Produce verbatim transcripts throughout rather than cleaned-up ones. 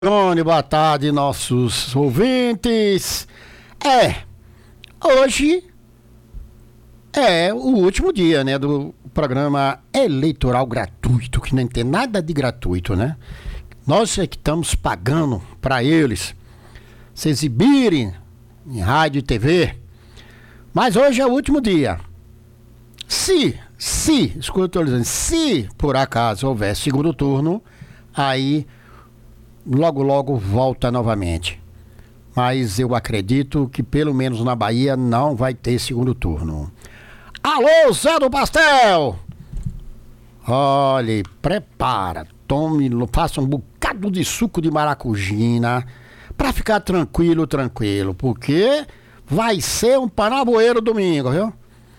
Tony, boa tarde, nossos ouvintes. É, hoje é o último dia, né, do programa eleitoral gratuito, que não tem nada de gratuito, né? Nós é que estamos pagando para eles se exibirem em rádio e T V. Mas hoje é o último dia. Se, se, escuta, eu tô dizendo, se por acaso houver segundo turno, aí logo logo volta novamente. Mas eu acredito que pelo menos na Bahia não vai ter segundo turno. Alô, Zé do Pastel! Olhe, prepara, tome, faça um bocado de suco de maracujina pra ficar tranquilo, tranquilo, porque vai ser um panaboeiro domingo, viu?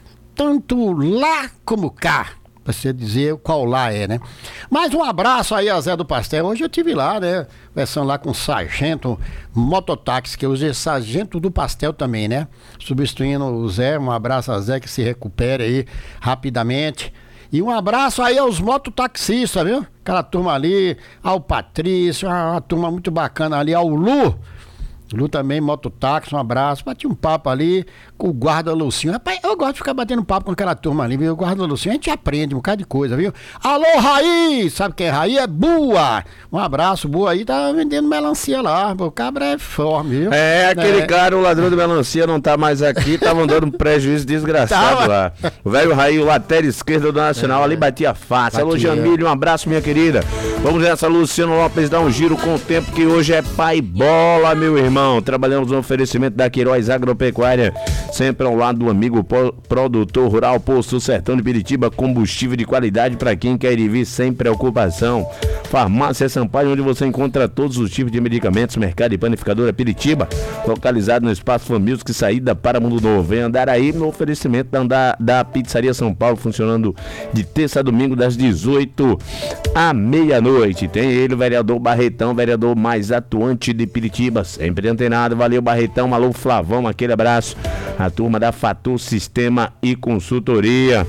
Tanto lá como cá. Pra você dizer qual lá é, né? Mas um abraço aí a Zé do Pastel. Hoje eu tive lá, né? Versão lá com o Sargento Mototáxi, que eu usei Sargento do Pastel também, né? Substituindo o Zé. Um abraço a Zé, que se recupere aí rapidamente. E um abraço aí aos mototaxistas, viu? Aquela turma ali, ao Patrício, uma, uma turma muito bacana ali, ao Lu. Lu também, mototáxi, um abraço. Bati um papo ali com o guarda Lucinho. Rapaz, eu gosto de ficar batendo papo com aquela turma ali, viu? O guarda Lucinho, a gente aprende um bocado de coisa, viu? Alô, Raí! Sabe quem é Raí? É Boa! Um abraço, Boa aí, tá vendendo melancia lá. O cabra é forte, viu? É, aquele é. cara, o ladrão de melancia, não tá mais aqui, tava dando um prejuízo desgraçado tava. lá. O velho Raí, o lateral esquerdo do Nacional, é. ali batia fácil. Alô, Jamílio, um abraço, minha querida. Vamos nessa, Luciano Lopes, dar um giro com o tempo, que hoje é pai bola, meu irmão. Trabalhamos no oferecimento da Queiroz Agropecuária, sempre ao lado do amigo produtor rural Posto Sertão de Piritiba, combustível de qualidade para quem quer ir vir sem preocupação. Farmácia Sampaio, onde você encontra todos os tipos de medicamentos. Mercado e Panificadora Piritiba, localizado no Espaço Famílios, saída para Mundo Novo. Vem andar aí no oferecimento da, da, da Pizzaria São Paulo, funcionando de terça a domingo, das dezoito à meia-noite. Tem ele, o vereador Barretão, vereador mais atuante de Piritiba, sempre antenado. Valeu, Barretão. Alô, Flavão, aquele abraço. A turma da Fatur Sistema e Consultoria.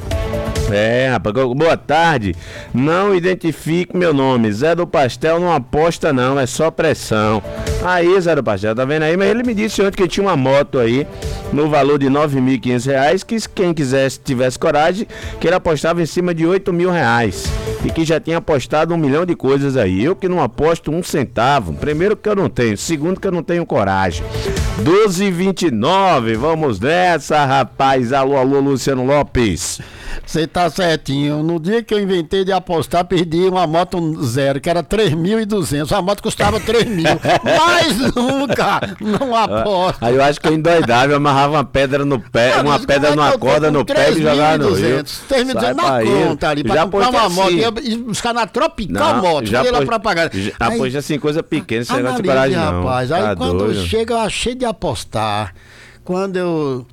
É, rapaz, boa tarde. Não identifico meu nome. Zé do Pastel não aposta não, é só pressão. Aí, Zé do Pastel, tá vendo aí? Mas ele me disse ontem que tinha uma moto aí no valor de nove mil e quinhentos reais, que quem quisesse, tivesse coragem, que ele apostava em cima de oito mil reais. E que já tinha apostado um milhão de coisas aí. Eu que não aposto um centavo. Primeiro que eu não tenho, segundo que eu não tenho coragem. doze e vinte e nove, vamos nessa, rapaz. Alô, alô, Luciano Lopes. Você tá certinho. No dia que eu inventei de apostar, perdi uma moto zero, que era três mil e duzentos. A moto custava três mil. Mas nunca, não aposto. Aí eu acho que eu endoidava, eu amarrava uma pedra no pé, uma pedra numa é corda no pé e jogava no rio. três mil e duzentos na conta ali, pra comprar uma moto e buscar na Tropical Moto. Já lá pra pagar. Aposto assim, coisa pequena, esse negócio de coragem não. Rapaz, aí quando chega, eu achei de apostar. Quando eu...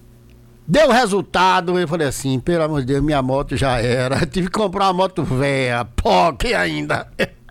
Deu resultado, eu falei assim, pelo amor de Deus, minha moto já era. Tive que comprar uma moto velha, POC ainda.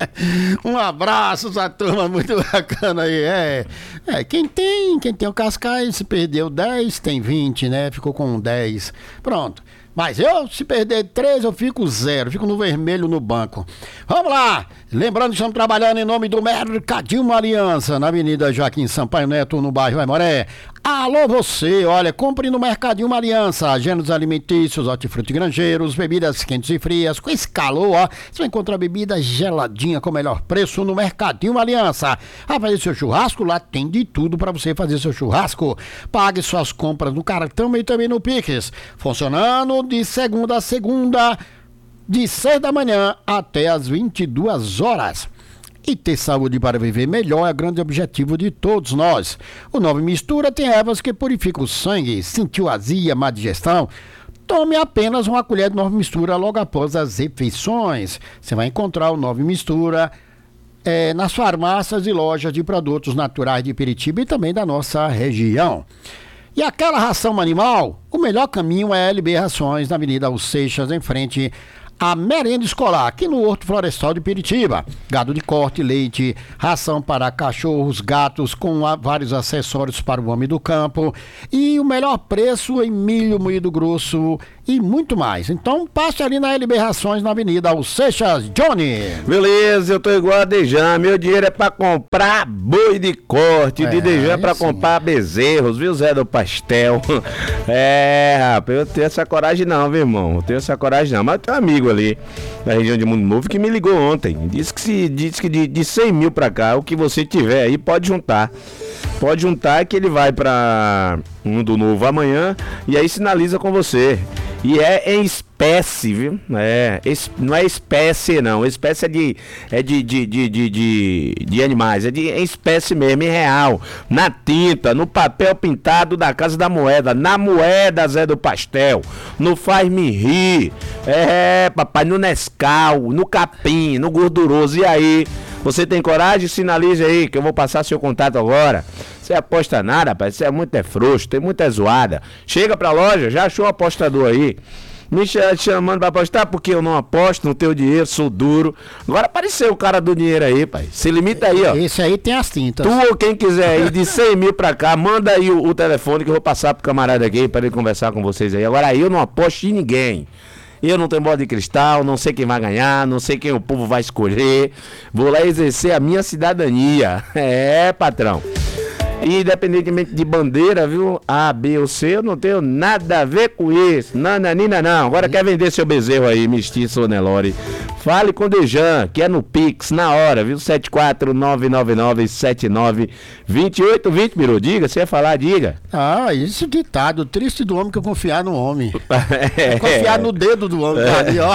Um abraço, essa turma muito bacana aí. É, é quem tem, quem tem o Cascais, se perdeu dez, tem vinte, né? Ficou com dez. Pronto. Mas eu, se perder três, eu fico zero, fico no vermelho no banco. Vamos lá! Lembrando que estamos trabalhando em nome do Mercadinho Aliança, na Avenida Joaquim Sampaio Neto, no bairro Aimoré. Alô você, olha, compre no Mercadinho Aliança, gêneros alimentícios, hortifruti granjeiros, bebidas quentes e frias. Com esse calor, ó, você vai encontrar bebida geladinha com o melhor preço no Mercadinho Aliança. Ah, fazer seu churrasco, lá tem de tudo para você fazer seu churrasco. Pague suas compras no cartão e também no Pix. Funcionando de segunda a segunda, de seis da manhã até as vinte e duas horas. E ter saúde para viver melhor é o grande objetivo de todos nós. O Nove Mistura tem ervas que purificam o sangue. Sentiu azia, má digestão? Tome apenas uma colher de Nove Mistura logo após as refeições. Você vai encontrar o Nove Mistura é, nas farmácias e lojas de produtos naturais de Piritiba e também da nossa região. E aquela ração animal, o melhor caminho é a L B Rações, na Avenida Alseixas, em frente a merenda escolar, aqui no Horto Florestal de Piritiba. Gado de corte, leite, ração para cachorros, gatos, com a, vários acessórios para o homem do campo. E o melhor preço em milho moído grosso e muito mais. Então passe ali na L B Rações, na Avenida Alcechas Johnny. Beleza, eu tô igual a Dejan, meu dinheiro é pra comprar boi de corte, é, de Dejan é pra sim. comprar bezerros, viu, Zé do Pastel? É, rapaz, eu tenho essa coragem não, viu, irmão? Eu tenho essa coragem não, mas eu tenho um amigo ali da região de Mundo Novo que me ligou ontem, disse que, se, disse que de, de cem mil pra cá, o que você tiver aí pode juntar. Pode juntar que ele vai pra Mundo Novo amanhã e aí sinaliza com você. E é em espécie, viu? É, es, não é espécie não, espécie é de, é de, de, de, de, de, de animais, é de é espécie mesmo, em real, na tinta, no papel pintado da Casa da Moeda, na moeda Zé do Pastel, no Faz-me Rir, é papai, no Nescau, no Capim, no Gorduroso, e aí? Você tem coragem? Sinalize aí que eu vou passar seu contato agora. Você aposta nada, rapaz, você é muito é frouxo, tem muita zoada. Chega pra loja, já achou o apostador aí. Me chamando pra apostar porque eu não aposto, não tenho dinheiro, sou duro. Agora apareceu o cara do dinheiro aí, pai. Se limita aí, ó. Esse aí tem as tintas. Tu ou quem quiser ir de cem mil pra cá, manda aí o, o telefone que eu vou passar pro camarada aqui pra ele conversar com vocês aí. Agora aí eu não aposto em ninguém. Eu não tenho bola de cristal, não sei quem vai ganhar, não sei quem o povo vai escolher. Vou lá exercer a minha cidadania. É, patrão. E independentemente de bandeira, viu? A, B ou C, eu não tenho nada a ver com isso. Nananina não. Agora quer vender seu bezerro aí, mestiço ou Nelore? Fale com o Dejan, que é no Pix, na hora, viu? sete quatro nove nove nove sete nove dois oito dois zero, Biru. Diga, você ia falar, diga. Ah, isso ditado, triste do homem que eu confiar no homem. É, confiar no dedo do homem, tá ali, ó.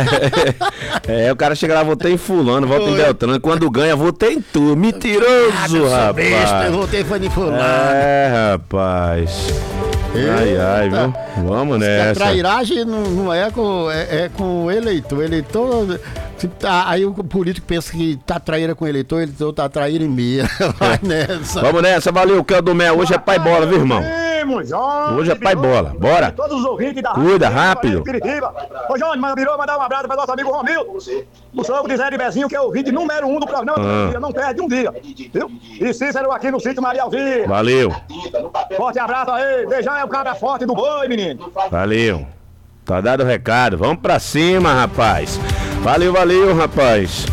É, o cara chega lá, votei em fulano, voto em Beltrano, quando ganha, votei em tu. Mentiroso, ah, rapaz. Besta, eu votei foi em fulano. É, rapaz. Ai, ai, viu? Vamos nessa. A trairagem não, não é, com, é, é com o eleitor. O eleitor. Tá, aí o político pensa que tá traíra com o eleitor, o eleitor tá traíra em meia. Vai nessa. Vamos nessa, valeu, que é o do Mel. Hoje é pai bola, viu, irmão? Hoje é pai bola, bora. Cuida, rápido. Ô, Johnny, mandou mandar um abraço para nosso amigo Romildo, o sogro de Zé de Bezinho, que é o vídeo número um do programa. Ah. Não perde um dia, viu? E Cícero aqui no sítio Maria Alvira. Valeu. Forte abraço aí. Beijão é o cara forte do boi, menino. Valeu. Tá dado o recado. Vamos pra cima, rapaz. Valeu, valeu, rapaz.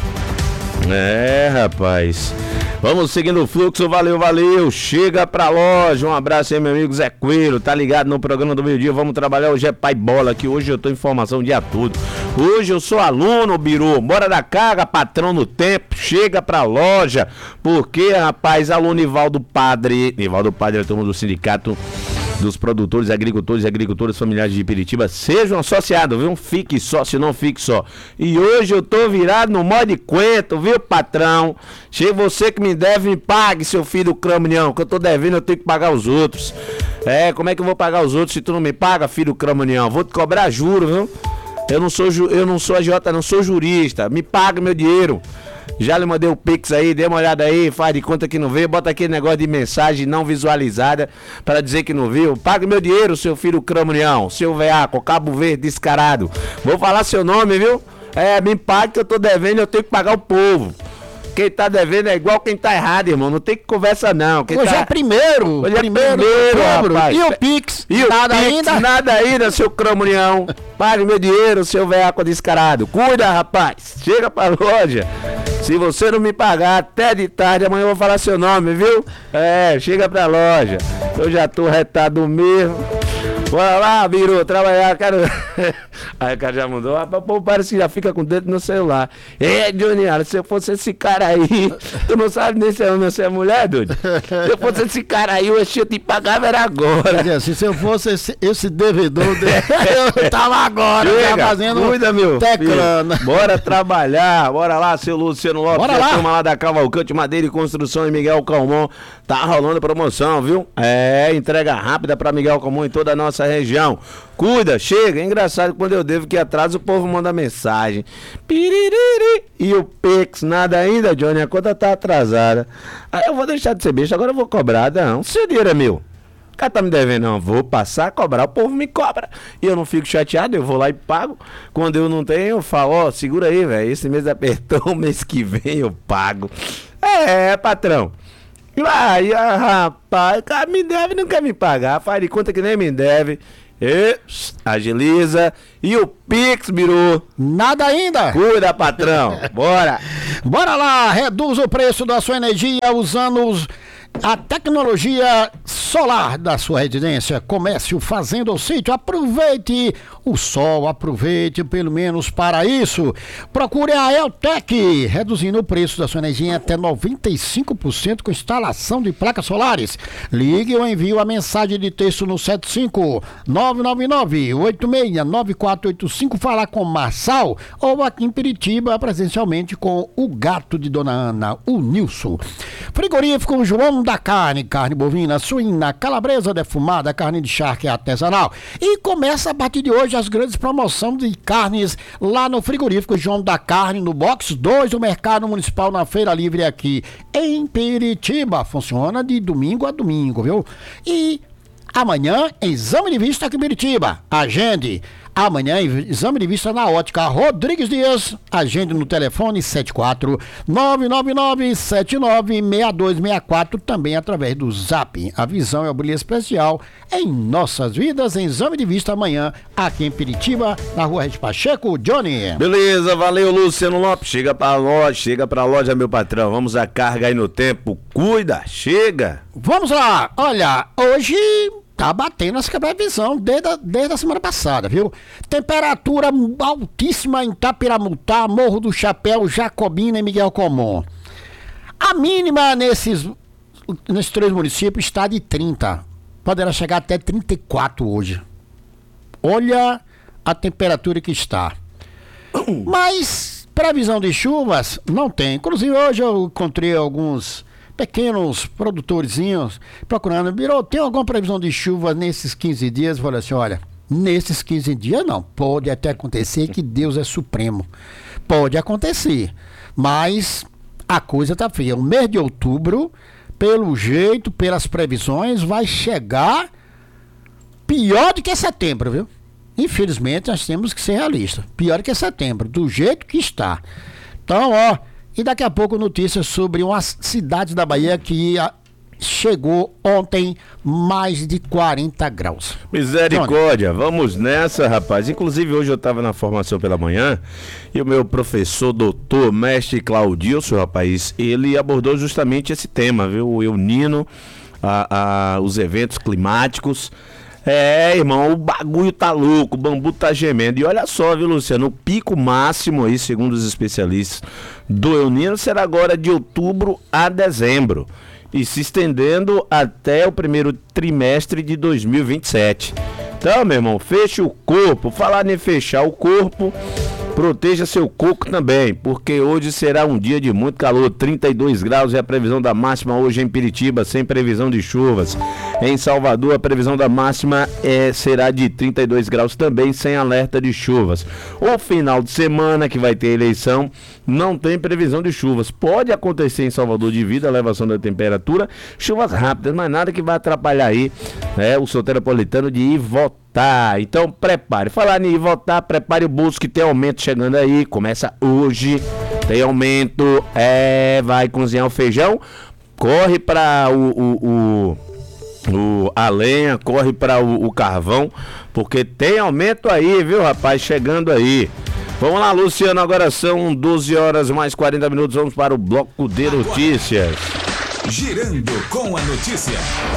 É, rapaz. Vamos seguindo o fluxo, valeu, valeu. Chega pra loja, um abraço aí, meu amigo Zé Coelho. Tá ligado no programa do meio-dia? Vamos trabalhar. Hoje é pai bola, que hoje eu tô em formação o dia todo. Hoje eu sou aluno, Biru. Bora da carga, patrão no tempo. Chega pra loja. Porque, rapaz, aluno Nivaldo Padre. Nivaldo Padre é turma do sindicato dos produtores, agricultores e agricultoras familiares de Piritiba. Sejam associados, viu? Fique só, se não fique só. E hoje eu tô virado no modo de quento, viu, patrão? Chega você que me deve, me pague, seu filho do Cramunião, que eu tô devendo, eu tenho que pagar os outros. É, como é que eu vou pagar os outros se tu não me paga, filho do Cramunião? Vou te cobrar juro, viu? Eu não sou, ju... eu não sou agiota, não sou jurista. Me paga meu dinheiro. Já lhe mandei o Pix aí, dê uma olhada aí, faz de conta que não veio, bota aquele negócio de mensagem não visualizada para dizer que não viu. Pague meu dinheiro, seu filho Cramunião, seu veaco, Cabo Verde descarado. Vou falar seu nome, viu? É, me pague que eu tô devendo, eu tenho que pagar o povo. Quem tá devendo é igual quem tá errado, irmão. Não tem que conversa, não. Quem Hoje tá... é primeiro. Hoje é primeiro, primeiro, rapaz. E o Pix? E o nada Pix, ainda? Nada ainda, seu Cramunião. Pague meu dinheiro, seu veaco descarado. Cuida, rapaz. Chega pra loja. Se você não me pagar até de tarde, amanhã eu vou falar seu nome, viu? É, chega pra loja. Eu já tô retado mesmo. Bora lá, Biru, trabalhar, quero... Aí o cara já mandou, ah, pô, parece que já fica com o dedo no celular. É, Johnny, se eu fosse esse cara aí, tu não sabe nem se é homem ou se é mulher, Dude? Se eu fosse esse cara aí, eu te pagava era agora. Assim, se eu fosse esse, esse devedor, eu tava agora, Chega, já fazendo cuida, meu teclana. Filho. Bora trabalhar, bora lá, seu Luciano Lopes, bora a lá. turma lá da Cavalcante Madeira e Construção e Miguel Calmon, tá rolando promoção, viu? É, entrega rápida pra Miguel Calmon em toda a nossa região. Cuida, chega, é engraçado quando eu devo que atrás o povo manda mensagem. Piririri. E o Pix, nada ainda, Johnny, a conta tá atrasada. Aí eu vou deixar de ser besta, agora eu vou cobrar, não. Seu dinheiro é meu. O cara tá me devendo, não. Vou passar a cobrar, o povo me cobra. E eu não fico chateado, eu vou lá e pago. Quando eu não tenho, eu falo, ó, oh, segura aí, velho. Esse mês apertou, mês que vem eu pago. É, patrão. Vai, ah, rapaz, o cara me deve, não quer me pagar. Faz de conta que nem me deve. E, agiliza. E o Pix, Biru? Nada ainda. Cuida, patrão. Bora. Bora lá, reduz o preço da sua energia usando os... a tecnologia solar da sua residência, comércio, fazenda ou sítio. Aproveite o sol, aproveite pelo menos para isso. Procure a Eltec, reduzindo o preço da sua energia até noventa e cinco por cento com instalação de placas solares. Ligue ou envie a mensagem de texto no sete cinco nove nove nove oito seis nove quatro oito cinco. Falar com Marçal ou aqui em Piritiba presencialmente com o gato de Dona Ana, o Nilson. Frigorífico João da Carne, carne bovina, suína, calabresa defumada, carne de charque artesanal. E começa a partir de hoje as grandes promoções de carnes lá no Frigorífico João da Carne, no box dois do Mercado Municipal, na Feira Livre aqui em Piritiba. Funciona de domingo a domingo, viu? E amanhã, exame de vista aqui em Piritiba. Agende. Amanhã, exame de vista na Ótica Rodrigues Dias. Agende no telefone sete quatro nove nove nove sete nove seis dois seis quatro, também através do Zap. A visão é o brilho especial em nossas vidas. Em exame de vista amanhã, aqui em Piritiba, na Rua Regis Pacheco. Johnny. Beleza, valeu, Luciano Lopes. Chega pra loja, chega pra loja, meu patrão. Vamos a carga aí no tempo. Cuida, chega. Vamos lá. Olha, hoje... tá batendo essa previsão desde a, desde a semana passada, viu? Temperatura altíssima em Tapiramutá, Morro do Chapéu, Jacobina e Miguel Comum. A mínima nesses, nesses três municípios está de trinta. Poderá chegar até trinta e quatro hoje. Olha a temperatura que está. Mas previsão de chuvas não tem. Inclusive hoje eu encontrei alguns... pequenos produtorzinhos procurando, virou, tem alguma previsão de chuva nesses quinze dias? Eu falei assim, olha, nesses quinze dias não, pode até acontecer que Deus é supremo, pode acontecer, mas a coisa tá feia. O mês de outubro, pelo jeito, pelas previsões, vai chegar pior do que setembro, viu? Infelizmente nós temos que ser realistas, pior que setembro, do jeito que está. Então, ó, e daqui a pouco notícias sobre uma cidade da Bahia que a, chegou ontem mais de quarenta graus. Misericórdia, vamos nessa, rapaz. Inclusive hoje eu estava na formação pela manhã e o meu professor, doutor, mestre Claudilson, rapaz, ele abordou justamente esse tema, viu? O El Niño, a, a, os eventos climáticos. É, irmão, o bagulho tá louco, o bambu tá gemendo. E olha só, viu, Luciano, o pico máximo aí, segundo os especialistas do El Niño, será agora de outubro a dezembro e se estendendo até o primeiro trimestre de dois mil e vinte e sete. Então, meu irmão, feche o corpo. Falar em fechar o corpo, proteja seu coco também, porque hoje será um dia de muito calor, trinta e dois graus é a previsão da máxima hoje em Piritiba, sem previsão de chuvas. Em Salvador, a previsão da máxima é, será de trinta e dois graus também, sem alerta de chuvas. O final de semana, que vai ter eleição, não tem previsão de chuvas. Pode acontecer em Salvador devido à elevação da temperatura, chuvas rápidas, mas nada que vai atrapalhar aí, né, o soteropolitano de ir votar. Tá, então prepare. Falar em votar, prepare o bolso que tem aumento chegando aí. Começa hoje. Tem aumento. É, vai cozinhar o feijão. Corre para o, o, o, o a lenha, corre para o, o carvão, porque tem aumento aí, viu, rapaz? Chegando aí. Vamos lá, Luciano. Agora são doze horas mais quarenta minutos. Vamos para o bloco de notícias. Girando com a notícia.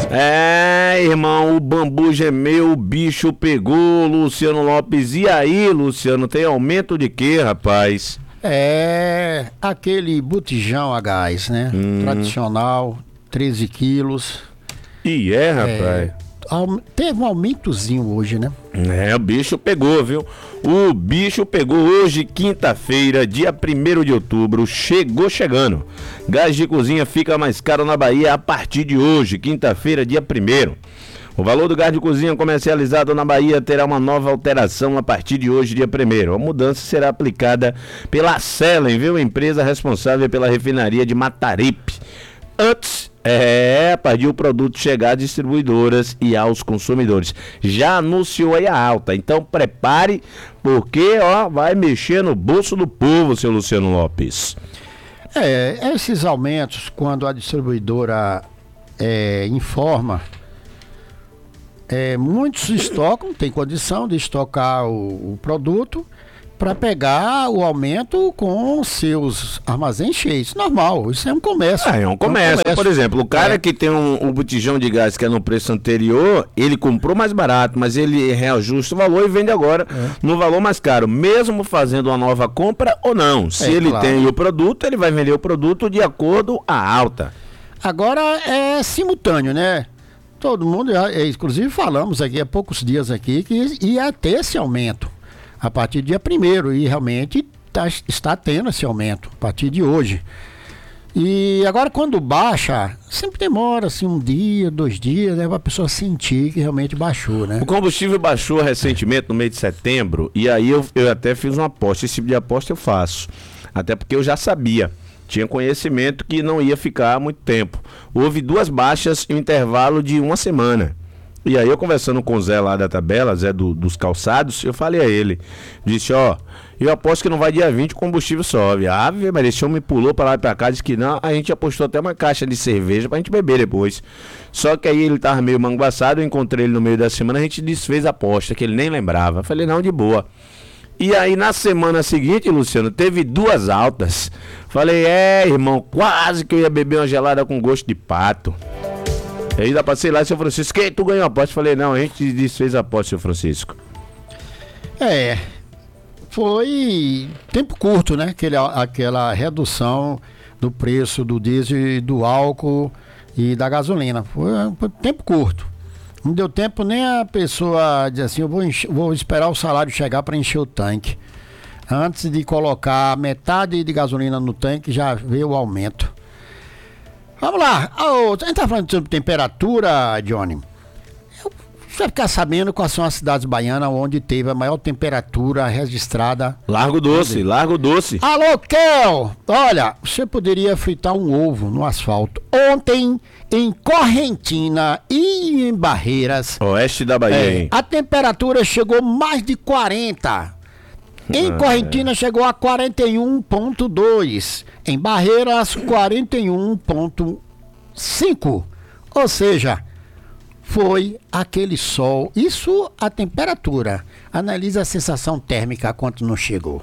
É, irmão, o bambu gemeu, o bicho pegou, Luciano Lopes. E aí, Luciano, tem aumento de quê, rapaz? É, aquele botijão a gás, né? Hum. Tradicional, treze quilos. E é, rapaz. É, teve um aumentozinho hoje, né? É, o bicho pegou, viu? O bicho pegou hoje, quinta-feira, dia primeiro de outubro, chegou chegando. Gás de cozinha fica mais caro na Bahia a partir de hoje, quinta-feira, dia primeiro. O valor do gás de cozinha comercializado na Bahia terá uma nova alteração a partir de hoje, dia primeiro. A mudança será aplicada pela Selen, viu? Empresa responsável pela refinaria de Mataripe. Antes, é, para o produto chegar às distribuidoras e aos consumidores. Já anunciou aí a alta, então prepare, porque, ó, vai mexer no bolso do povo, seu Luciano Lopes. É, esses aumentos, quando a distribuidora é, informa, É, muitos estocam, tem condição de estocar o, o produto para pegar o aumento com seus armazéns cheios. Normal, isso é um comércio. Ah, é um comércio. É um comércio. Por exemplo, o cara é. que tem um, um botijão de gás que é no preço anterior, ele comprou mais barato, mas ele reajusta o valor e vende agora é. no valor mais caro, mesmo fazendo uma nova compra ou não. Se é, ele claro. tem o produto, ele vai vender o produto de acordo à alta. Agora é simultâneo, né? Todo mundo, inclusive falamos aqui há poucos dias aqui que ia ter esse aumento a partir do dia primeiro, e realmente tá, está tendo esse aumento a partir de hoje. E agora quando baixa, sempre demora assim um dia, dois dias, né, para a pessoa sentir que realmente baixou, né? O combustível baixou recentemente no mês de setembro, e aí eu, eu até fiz uma aposta. Esse tipo de aposta eu faço, até porque eu já sabia, tinha conhecimento que não ia ficar muito tempo. Houve duas baixas em um intervalo de uma semana. E aí eu conversando com o Zé lá da tabela, Zé do, dos calçados, eu falei a ele, disse, ó, eu aposto que não vai dia vinte o combustível sobe. Ah, mas esse homem pulou pra lá e pra cá, disse que não, a gente apostou até uma caixa de cerveja pra gente beber depois. Só que aí ele tava meio manguaçado, eu encontrei ele no meio da semana, a gente desfez a aposta, que ele nem lembrava. Eu falei, não, de boa. E aí na semana seguinte, Luciano, teve duas altas. Falei, é, irmão, quase que eu ia beber uma gelada com gosto de pato. Aí ainda passei lá, seu Francisco, quem tu ganhou a aposta? Falei, não, a gente desfez a aposta, seu Francisco. É, foi tempo curto, né? Aquele, aquela redução do preço do diesel, do álcool e da gasolina. Foi, foi tempo curto. Não deu tempo nem a pessoa dizer assim, eu vou, encher, vou esperar o salário chegar para encher o tanque. Antes de colocar metade de gasolina no tanque, já veio o aumento. Vamos lá, oh, a gente tá falando sobre temperatura, Johnny. Você ficar sabendo quais são as cidades baianas onde teve a maior temperatura registrada. Largo Doce, Largo Doce. Alô, Kel! Olha, você poderia fritar um ovo no asfalto. Ontem, em Correntina e em Barreiras. Oeste da Bahia, é, hein? A temperatura chegou mais de quarenta. Em ah, Correntina é. chegou a quarenta e um ponto dois. Em Barreiras, quarenta e um ponto cinco. Ou seja, foi aquele sol. Isso a temperatura. Analisa a sensação térmica quanto não chegou.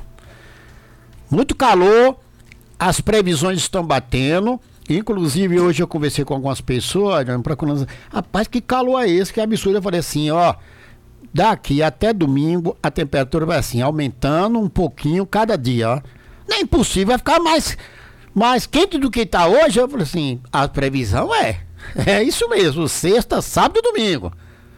Muito calor, as previsões estão batendo. Inclusive hoje eu conversei com algumas pessoas, procurando. Rapaz, que calor é esse? Que absurdo. Eu falei assim, ó. Daqui até domingo a temperatura vai assim, aumentando um pouquinho cada dia, ó. Não é impossível, vai ficar mais, mais quente do que está hoje. Eu falei assim, a previsão é, é isso mesmo, sexta, sábado e domingo.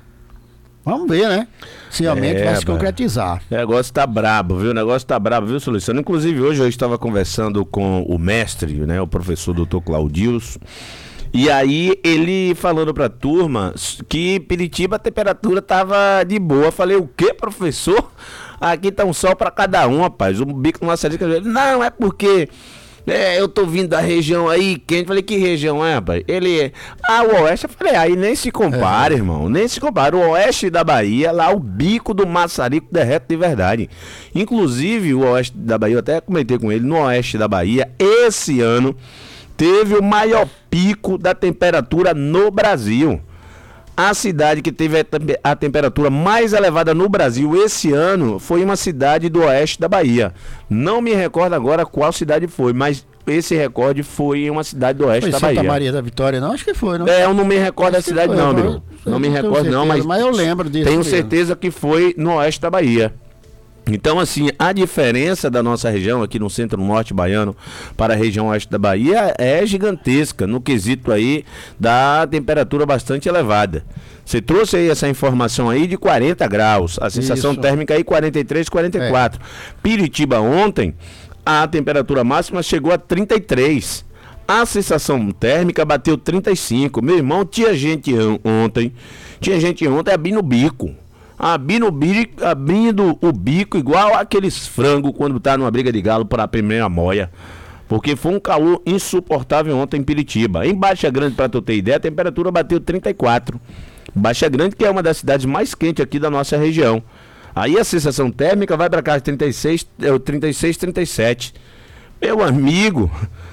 Vamos ver, né? Se realmente é, vai se concretizar. O negócio tá brabo, viu? O negócio tá brabo, viu, Luciano? Inclusive hoje eu estava conversando com o mestre, né? O professor doutor Claudilson. E aí ele falando pra turma que Piritiba a temperatura tava de boa. Falei, o que, professor? Aqui tá um sol pra cada um, rapaz. O bico não acerta. Não, é porque é, eu tô vindo da região aí quente. Falei, que região é, rapaz? Ele, ah, o oeste. Eu falei, aí nem se compara, é. irmão. Nem se compara. O oeste da Bahia, lá o bico do maçarico derrete de verdade. Inclusive, o oeste da Bahia, eu até comentei com ele, no oeste da Bahia, esse ano teve o maior pico da temperatura no Brasil. A cidade que teve a, te- a temperatura mais elevada no Brasil esse ano foi uma cidade do oeste da Bahia. Não me recordo agora qual cidade foi, mas esse recorde foi em uma cidade do oeste foi da Santa Bahia. Santa Maria da Vitória, não? Acho que foi, não? É, eu não me recordo da cidade, não, Biru. Não me recordo, certeza, não, mas, mas eu lembro disso. Tenho mesmo. certeza que foi no oeste da Bahia. Então, assim, a diferença da nossa região aqui no centro-norte baiano para a região oeste da Bahia é gigantesca, no quesito aí da temperatura bastante elevada. Você trouxe aí essa informação aí de quarenta graus, a sensação Isso. térmica aí quarenta e três, quarenta e quatro. É. Piritiba ontem, a temperatura máxima chegou a trinta e três. A sensação térmica bateu trinta e cinco. Meu irmão, tinha gente ontem, tinha gente ontem abrindo o bico. Abrindo o bico, abrindo o bico igual aqueles frangos quando tá numa briga de galo para a primeira moia. Porque foi um calor insuportável ontem em Piritiba. Em Baixa Grande, para tu ter ideia, a temperatura bateu trinta e quatro. Baixa Grande, que é uma das cidades mais quentes aqui da nossa região. Aí a sensação térmica vai para cá de trinta e seis, trinta e seis, trinta e sete. Meu amigo,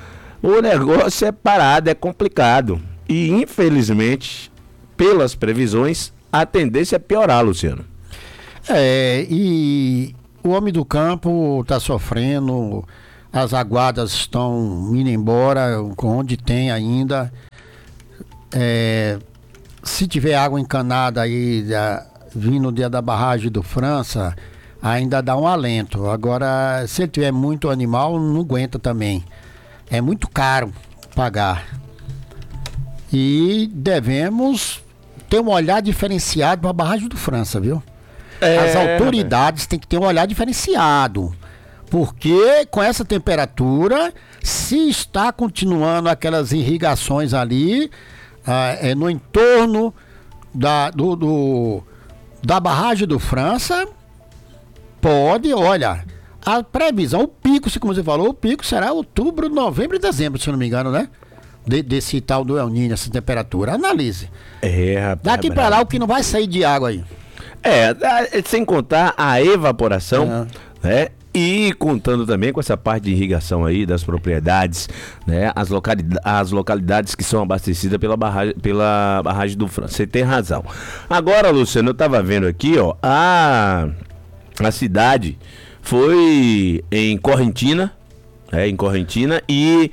o negócio é parado, é complicado. E infelizmente, pelas previsões, a tendência é piorar, Luciano. É, e o homem do campo está sofrendo, as aguadas estão indo embora, onde tem ainda. É, se tiver água encanada aí, da, vindo dia da barragem do França, ainda dá um alento. Agora, se tiver muito animal, não aguenta também. É muito caro pagar. E devemos ter um olhar diferenciado para a barragem do França, viu? É, as autoridades têm que ter um olhar diferenciado. Porque com essa temperatura, se está continuando aquelas irrigações ali, ah, é, no entorno da, do, do, da barragem do França, pode, olha, a previsão, o pico, como você falou, o pico será outubro, novembro e dezembro, se eu não me engano, né? De, desse tal do El Niño, essa temperatura. Analise. É, rapaz. Daqui pra lá, o que não vai sair de água aí? É, sem contar a evaporação, é. né? E contando também com essa parte de irrigação aí das propriedades, né? As, localidades, as localidades que são abastecidas pela barragem, pela barragem do França. Você tem razão. Agora, Luciano, eu tava vendo aqui, ó, a, a cidade foi em Correntina, é, em Correntina e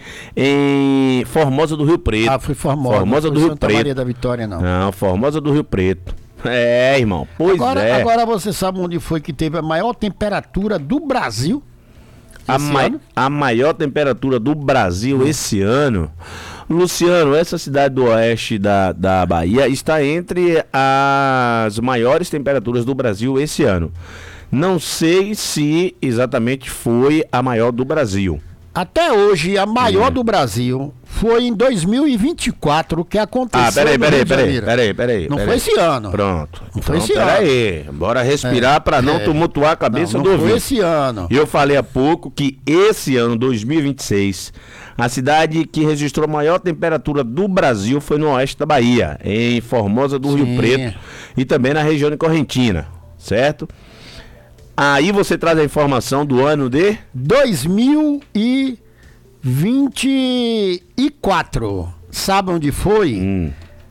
em Formosa do Rio Preto. Ah, foi Formosa. Formosa não do foi Rio Santa Preto. Maria da Vitória, não. Não, Formosa do Rio Preto. É, irmão, pois agora, é. Agora você sabe onde foi que teve a maior temperatura do Brasil? A, ma a maior temperatura do Brasil hum. esse ano. Luciano, essa cidade do oeste da, da Bahia está entre as maiores temperaturas do Brasil esse ano. Não sei se exatamente foi a maior do Brasil. Até hoje, a maior hum. do Brasil foi em dois mil e vinte e quatro, que aconteceu. Ah, peraí, no peraí, Rio de peraí, Janeiro. peraí, peraí. Não peraí. foi esse ano. Pronto. Não foi então, esse ano. Peraí, bora respirar é, para não é. tumultuar a cabeça não, do ouvinte. Não foi ouvinte. esse ano. Eu falei há pouco que esse ano, dois mil e vinte e seis, a cidade que registrou a maior temperatura do Brasil foi no oeste da Bahia, em Formosa do Sim. Rio Preto e também na região de Correntina, certo? Aí você traz a informação do ano de dois mil e vinte e quatro. Sabe onde foi? Hum.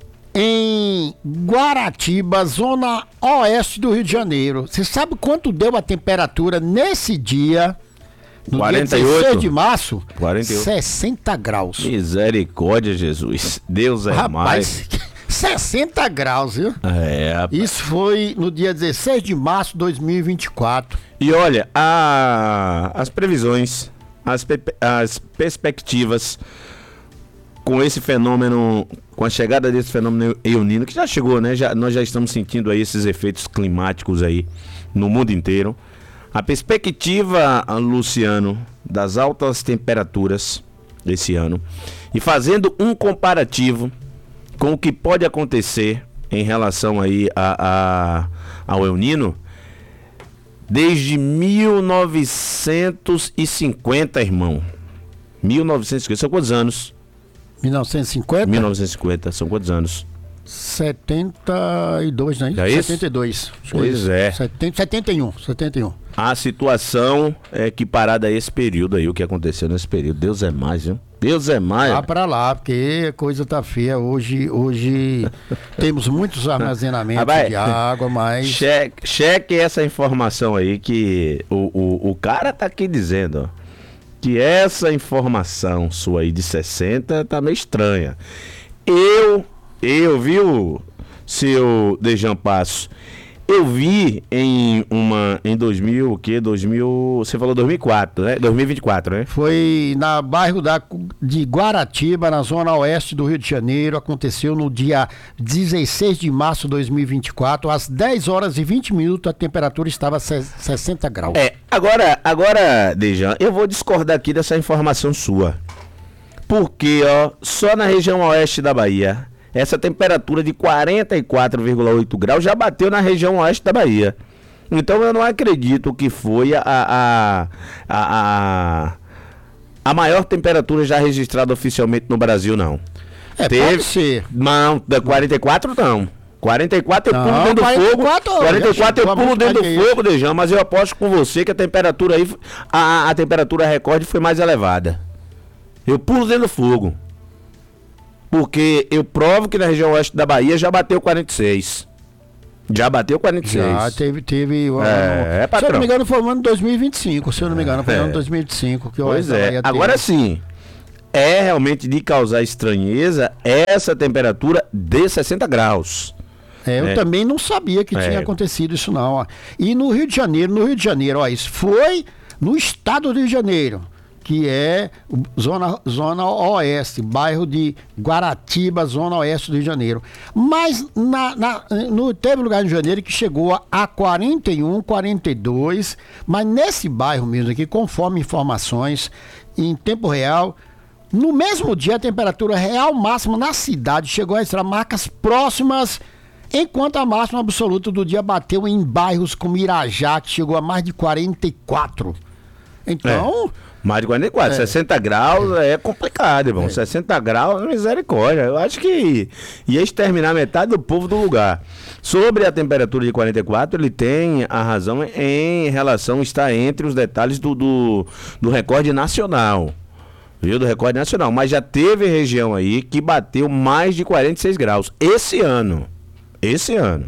Em Guaratiba, zona oeste do Rio de Janeiro. Você sabe quanto deu a temperatura nesse dia? No quarenta e oito. dia dezesseis de março? quarenta e oito. sessenta graus. Misericórdia, Jesus. Deus é Rapaz, mais. sessenta graus, viu? É, rapaz. Isso foi no dia dezesseis de março de dois mil e vinte e quatro. E olha, a, as previsões, as, pe, as perspectivas com esse fenômeno, com a chegada desse fenômeno El Niño, que já chegou, né? Já, nós já estamos sentindo aí esses efeitos climáticos aí no mundo inteiro. A perspectiva, Luciano, das altas temperaturas desse ano, e fazendo um comparativo com o que pode acontecer em relação aí a, a, ao El Niño, desde mil novecentos e cinquenta, irmão. mil novecentos e cinquenta, são quantos anos? mil novecentos e cinquenta? mil novecentos e cinquenta, são quantos anos? setenta e dois, né? É isso? setenta e dois. Pois é. setenta, setenta e um, setenta e um. A situação é equiparada a esse período aí, o que aconteceu nesse período. Deus é mais, viu? Deus é mais. Vá pra lá, porque a coisa tá feia. Hoje, hoje temos muitos armazenamentos Rapaz, de água, mas... Cheque, cheque essa informação aí que o, o, o cara tá aqui dizendo, ó, que essa informação sua aí de sessenta tá meio estranha. Eu, eu, viu, seu Dejan Passo, eu vi em uma, em dois mil, o quê? dois mil, você falou dois mil e quatro, né? dois mil e vinte e quatro, né? Foi na bairro da, de Guaratiba, na zona oeste do Rio de Janeiro. Aconteceu no dia dezesseis de março de dois mil e vinte e quatro, às dez horas e vinte minutos, a temperatura estava sessenta graus. É, agora, agora, Dejan, eu vou discordar aqui dessa informação sua. Porque, ó, só na região oeste da Bahia, essa temperatura de quarenta e quatro vírgula oito graus já bateu na região oeste da Bahia. Então eu não acredito que foi a, a, a, a, a maior temperatura já registrada oficialmente no Brasil, não. É, Teve, pode ser. Não, da quarenta e quatro não. quarenta e quatro eu pulo não, dentro do quarenta e quatro, fogo. quarenta e quatro eu pulo dentro do isso. fogo, Dejan, mas eu aposto com você que a temperatura aí, a, a temperatura recorde foi mais elevada. Eu pulo dentro do fogo. Porque eu provo que na região oeste da Bahia já bateu quarenta e seis. Já bateu quarenta e seis. Já teve, teve. Um, é, é patrão. Se eu não me engano, foi no ano dois mil e vinte e cinco. Se eu não me engano, foi no é. ano dois mil e vinte e cinco. Que pois eu é. Agora sim, é realmente de causar estranheza essa temperatura de sessenta graus. É, eu é. também não sabia que é. tinha acontecido isso, não. Ó. E no Rio de Janeiro, no Rio de Janeiro, ó, isso foi no estado do Rio de Janeiro, que é zona, zona oeste, bairro de Guaratiba, zona oeste do Rio de Janeiro. Mas na, na, no, teve lugar no Rio de Janeiro que chegou a quarenta e um, quarenta e dois, mas nesse bairro mesmo aqui, conforme informações, em tempo real, no mesmo dia a temperatura real máxima na cidade chegou a extra marcas próximas, enquanto a máxima absoluta do dia bateu em bairros como Irajá, que chegou a mais de quarenta e quatro. Então... É. Mais de quarenta e quatro, é. sessenta graus é complicado, irmão. É. sessenta graus, misericórdia. Eu acho que ia exterminar metade do povo do lugar. Sobre a temperatura de quarenta e quatro, ele tem a razão em relação, está entre os detalhes do, do, do recorde nacional. Viu? Do recorde nacional. Mas já teve região aí que bateu mais de quarenta e seis graus. Esse ano. Esse ano.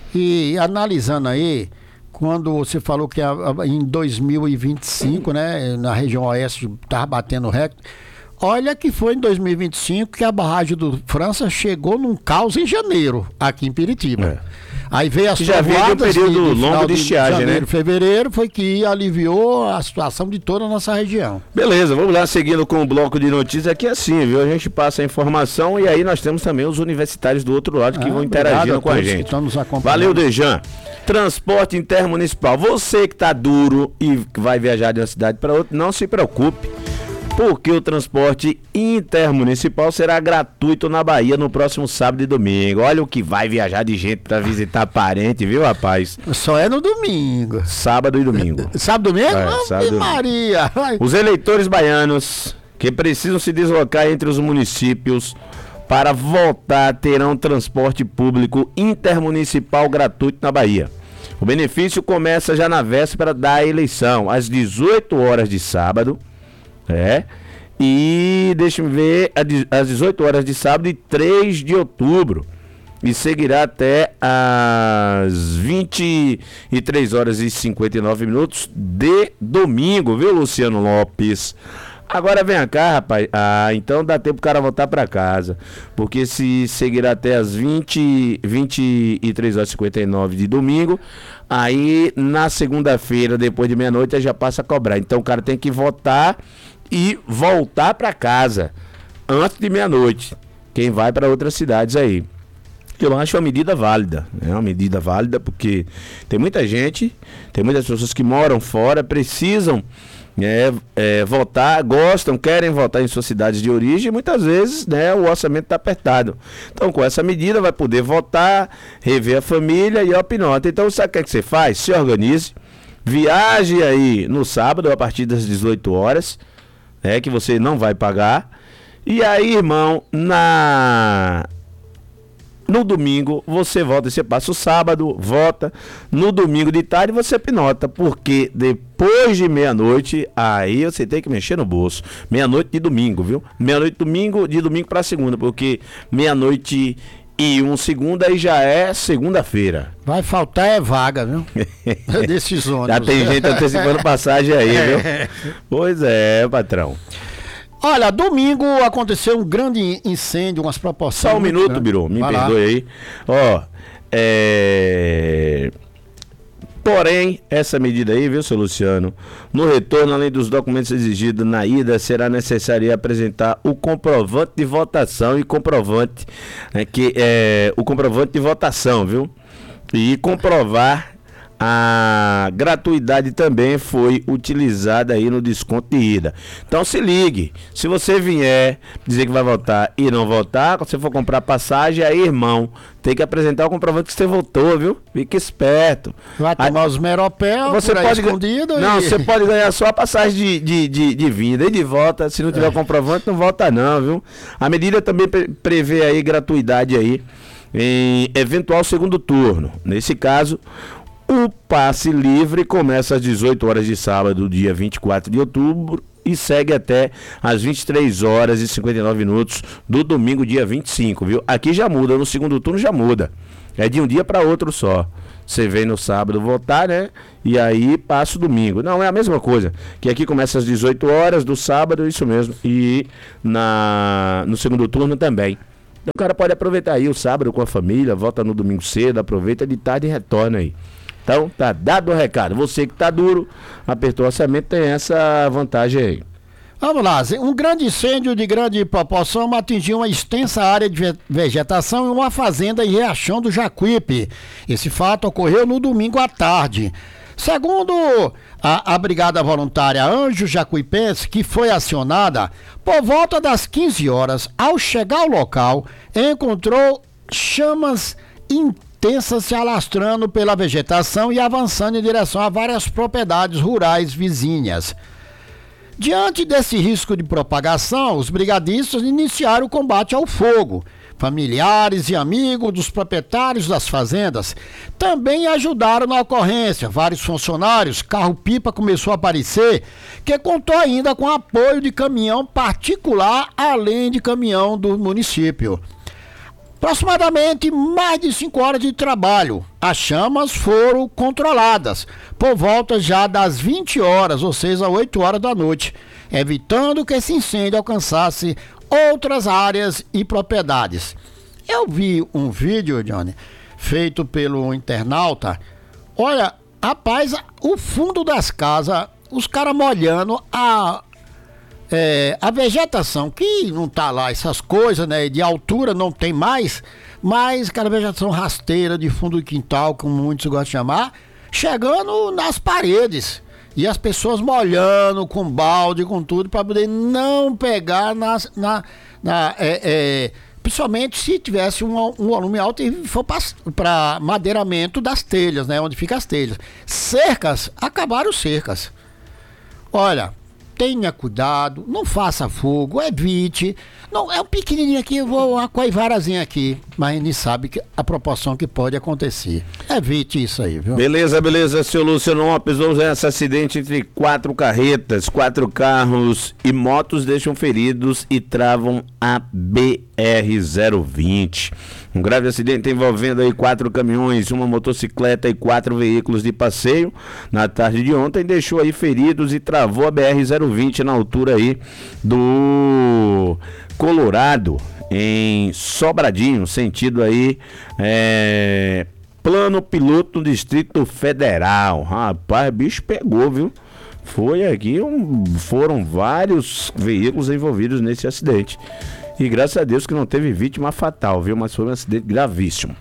E analisando aí, quando você falou que a, a, em dois mil e vinte e cinco, né, na região oeste estava batendo recorde, olha que foi em dois mil e vinte e cinco que a barragem do França chegou num caos em janeiro, aqui em Piritiba. É. Aí veio as já veio um período de, de longo de estiagem, de janeiro, né? Fevereiro foi que aliviou a situação de toda a nossa região. Beleza, vamos lá, seguindo com o bloco de notícias aqui assim, viu? A gente passa a informação e aí nós temos também os universitários do outro lado que ah, vão interagindo a com a gente. Valeu, Dejan. Transporte intermunicipal. Você que tá duro e vai viajar de uma cidade para outra, não se preocupe, porque o transporte intermunicipal será gratuito na Bahia no próximo sábado e domingo. Olha o que vai viajar de gente para visitar parente, viu, rapaz? Só é no domingo. Sábado e domingo. Sábado e domingo? É, sábado Maria! Os eleitores baianos que precisam se deslocar entre os municípios para votar terão transporte público intermunicipal gratuito na Bahia. O benefício começa já na véspera da eleição, às dezoito horas de sábado. É. E deixa-me ver, às dezoito horas de sábado e três de outubro. E seguirá até às vinte e três horas e cinquenta e nove minutos de domingo, viu, Luciano Lopes? Agora vem cá, rapaz. Ah, então dá tempo o cara voltar pra casa. Porque se seguirá até as vinte, vinte e três horas e cinquenta e nove de domingo, aí na segunda-feira, depois de meia-noite, já passa a cobrar. Então o cara tem que votar e voltar pra casa antes de meia-noite. Quem vai para outras cidades aí. Eu acho uma medida válida. É uma medida válida porque tem muita gente, tem muitas pessoas que moram fora, precisam É, é, votar, gostam, querem votar em suas cidades de origem e muitas vezes, né, o orçamento está apertado. Então, com essa medida, vai poder votar, rever a família e a opinota. Então, sabe o que, é que você faz? Se organize, viaje aí no sábado a partir das dezoito horas, né, que você não vai pagar. E aí, irmão, na... no domingo você volta, você passa o sábado, vota, no domingo de tarde você pinota, porque depois de meia-noite, aí você tem que mexer no bolso. Meia-noite de domingo, viu? Meia-noite de domingo, de domingo para segunda, porque meia-noite e um segunda aí já é segunda-feira. Vai faltar é vaga, viu? Desses ônibus. Já tem gente antecipando passagem aí, viu? Pois é, patrão. Olha, domingo aconteceu um grande incêndio, umas proporções. Só um minuto, grandes. Birô, me Vai perdoe lá. aí. Ó, é... Porém, essa medida aí, viu, seu Luciano? No retorno, além dos documentos exigidos na ida, será necessário apresentar o comprovante de votação e comprovante, né, que é o comprovante de votação, viu? E comprovar a gratuidade também foi utilizada aí no desconto de ida. Então se ligue, se você vier dizer que vai votar e não votar, quando você for comprar passagem, aí, irmão, tem que apresentar o comprovante que você votou, viu? Fique esperto. Vai tomar aí, os meropéus, você pode escondido. Não, e... você pode ganhar só a passagem de, de, de, de vinda e de volta. Se não tiver é. comprovante, não volta não, viu? A medida também pre- prevê aí gratuidade aí em eventual segundo turno. Nesse caso, o passe livre começa às dezoito horas de sábado, dia vinte e quatro de outubro, e segue até às vinte e três horas e cinquenta e nove minutos do domingo, dia vinte e cinco, viu? Aqui já muda, no segundo turno já muda. É de um dia para outro só. Você vem no sábado votar, né? E aí passa o domingo. Não, é a mesma coisa. Que aqui começa às dezoito horas do sábado, isso mesmo. E na, no segundo turno também. Então o cara pode aproveitar aí o sábado com a família, vota no domingo cedo, aproveita de tarde e retorna aí. Então tá dado o recado. Você que tá duro, apertou o orçamento, tem essa vantagem aí. Vamos lá, um grande incêndio de grande proporção atingiu uma extensa área de vegetação em uma fazenda em Riachão do Jacuípe. Esse fato ocorreu no domingo à tarde. Segundo a, a Brigada Voluntária Anjo Jacuipense, que foi acionada, por volta das quinze horas, ao chegar ao local, encontrou chamas intensas se alastrando pela vegetação e avançando em direção a várias propriedades rurais vizinhas. Diante desse risco de propagação, os brigadistas iniciaram o combate ao fogo. Familiares e amigos dos proprietários das fazendas também ajudaram na ocorrência. Vários funcionários, carro-pipa começou a aparecer, que contou ainda com apoio de caminhão particular, além de caminhão do município. Aproximadamente mais de cinco horas de trabalho. As chamas foram controladas por volta já das vinte horas, ou seja, oito horas da noite, evitando que esse incêndio alcançasse outras áreas e propriedades. Eu vi um vídeo, Johnny, feito pelo internauta. Olha, rapaz, o fundo das casas, os caras molhando a... É, a vegetação, que não tá lá essas coisas, né? De altura não tem mais, mas aquela vegetação rasteira de fundo do quintal, como muitos gostam de chamar, chegando nas paredes. E as pessoas molhando com balde, com tudo, para poder não pegar nas, na. na é, é, principalmente se tivesse um, um volume alto e for para madeiramento das telhas, né? Onde ficam as telhas. Cercas, acabaram cercas. Olha. Tenha cuidado, não faça fogo, evite. Não, é um pequenininho aqui, eu vou uma coivarazinha aqui, mas a gente sabe que a proporção que pode acontecer. Evite isso aí, viu? Beleza, beleza, seu Luciano Lopes. Vamos ver esse acidente entre quatro carretas, quatro carros e motos deixam feridos e travam a B R zero vinte. Um grave acidente envolvendo aí quatro caminhões, uma motocicleta e quatro veículos de passeio na tarde de ontem deixou aí feridos e travou a B R zero vinte na altura aí do Colorado, em Sobradinho, sentido aí é, Plano Piloto no Distrito Federal. Rapaz, bicho pegou, viu? Foi aqui, um, foram vários veículos envolvidos nesse acidente. E graças a Deus que não teve vítima fatal, viu? Mas foi um acidente gravíssimo.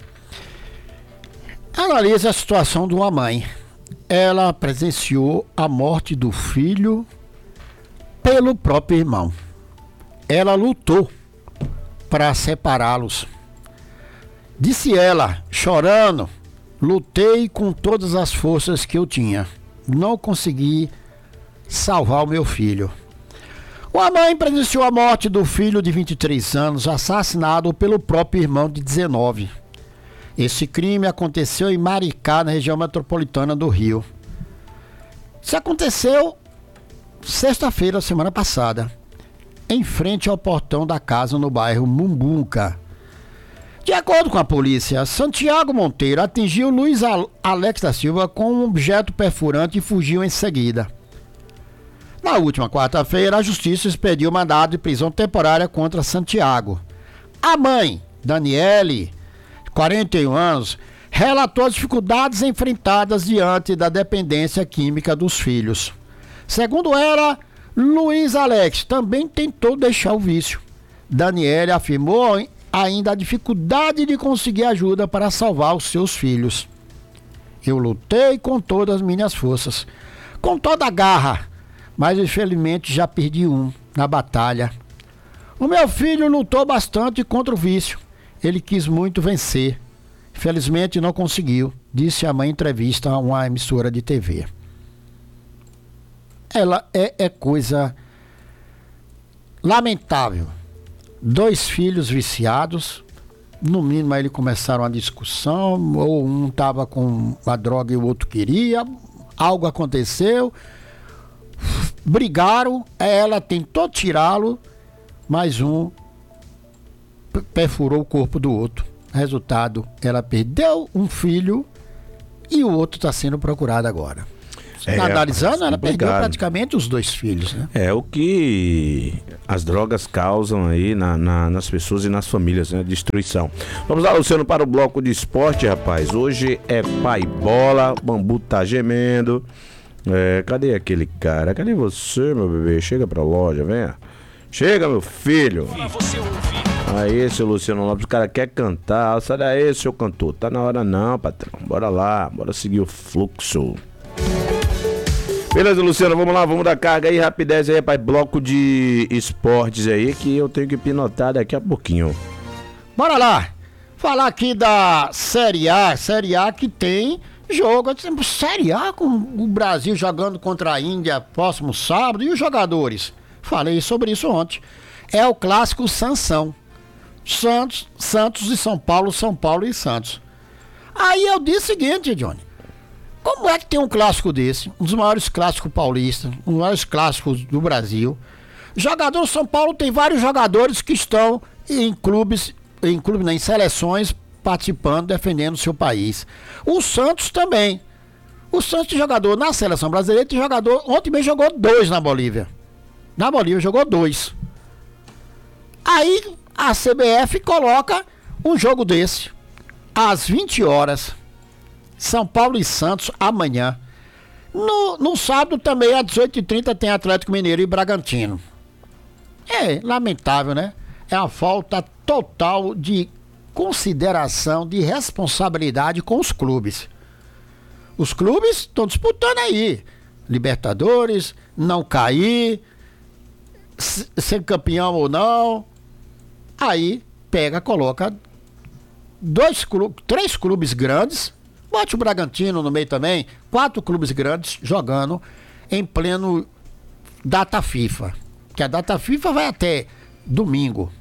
Analise a situação de uma mãe. Ela presenciou a morte do filho pelo próprio irmão. Ela lutou para separá-los. Disse ela, chorando, lutei com todas as forças que eu tinha. Não consegui salvar o meu filho. Uma mãe presenciou a morte do filho de vinte e três anos, assassinado pelo próprio irmão de dezenove. Esse crime aconteceu em Maricá, na região metropolitana do Rio. Isso aconteceu sexta-feira, semana passada, em frente ao portão da casa no bairro Mumbunca. De acordo com a polícia, Santiago Monteiro atingiu Luiz Alex da Silva com um objeto perfurante e fugiu em seguida. Na última quarta-feira, a justiça expediu mandado de prisão temporária contra Santiago. A mãe, Daniele, quarenta e um anos, relatou as dificuldades enfrentadas diante da dependência química dos filhos. Segundo ela, Luiz Alex também tentou deixar o vício. Daniele afirmou ainda a dificuldade de conseguir ajuda para salvar os seus filhos. Eu lutei com todas as minhas forças, com toda a garra, mas infelizmente já perdi um na batalha. O meu filho lutou bastante contra o vício. Ele quis muito vencer. Infelizmente não conseguiu, disse a mãe em entrevista a uma emissora de T V. Ela é, é coisa lamentável. Dois filhos viciados, no mínimo aí eles começaram uma discussão, ou um estava com a droga e o outro queria, algo aconteceu, brigaram, ela tentou tirá-lo, mas um perfurou o corpo do outro. Resultado, ela perdeu um filho e o outro está sendo procurado agora. É, Analisando, ela complicado. perdeu praticamente os dois filhos, né? É o que as drogas causam aí na, na, nas pessoas e nas famílias, né? Destruição. Vamos lá, Luciano, para o bloco de esporte, rapaz. Hoje é pai bola, o Bambu tá gemendo. É, cadê aquele cara? Cadê você, meu bebê? Chega pra loja, venha. Chega, meu filho. Aí, seu Luciano Lopes, o cara quer cantar. Sai daí, seu cantor. Tá na hora não, patrão. Bora lá, bora seguir o fluxo. Beleza, Luciano, vamos lá, vamos dar carga aí, rapidez aí, rapaz, bloco de esportes aí, que eu tenho que pinotar daqui a pouquinho. Bora lá, falar aqui da Série A, Série A que tem jogo, Série A com o Brasil jogando contra a Índia próximo sábado, e os jogadores? Falei sobre isso ontem. É o clássico Sansão. Santos, Santos e São Paulo, São Paulo e Santos. Aí eu disse o seguinte, Johnny. Como é que tem um clássico desse? Um dos maiores clássicos paulistas, um dos maiores clássicos do Brasil. Jogador São Paulo tem vários jogadores que estão em clubes, em clubes, não, em seleções, participando, defendendo o seu país. O Santos também. O Santos tem jogador na seleção brasileira, tem jogador, ontem mesmo jogou dois na Bolívia. Na Bolívia jogou dois. Aí a C B F coloca um jogo desse, às vinte horas. São Paulo e Santos amanhã. No, no sábado também, às dezoito e trinta, tem Atlético Mineiro e Bragantino. É lamentável, né? É uma falta total de consideração, de responsabilidade com os clubes. Os clubes estão disputando aí. Libertadores, não cair, ser campeão ou não. Aí pega, coloca dois clubes, três clubes grandes. Bote o Bragantino no meio também. Quatro clubes grandes jogando em pleno data FIFA. Que a data FIFA vai até domingo.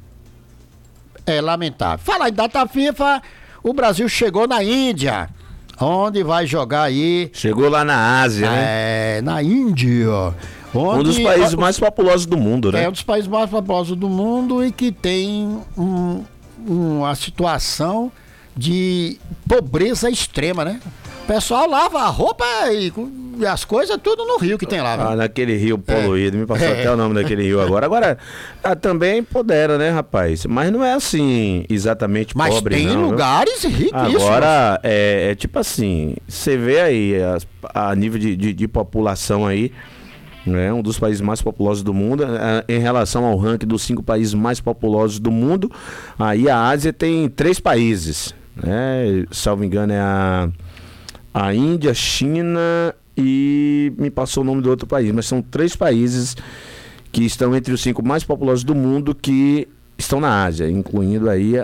É lamentável. Falar em data FIFA, o Brasil chegou na Índia. Onde vai jogar aí? Chegou lá na Ásia, é, né? É, na Índia. Onde, um dos países mais populosos do mundo, né? É um dos países mais populosos do mundo e que tem um, uma situação de pobreza extrema, né? O pessoal lava a roupa e, e as coisas tudo no rio que tem lá. Né? Ah, naquele rio poluído, é. Me passou é. até o nome daquele rio agora. Agora, ah, também empodera, né, rapaz? Mas não é assim, exatamente Mas pobre, tem não. lugares Viu? riquíssimos. Agora, é, é tipo assim, você vê aí a, a nível de, de, de população aí, é um dos países mais populosos do mundo, em relação ao ranking dos cinco países mais populosos do mundo. Aí a Ásia tem três países, né? Salvo engano é a, a Índia, China e me passou o nome do outro país, mas são três países que estão entre os cinco mais populosos do mundo que estão na Ásia, incluindo aí a,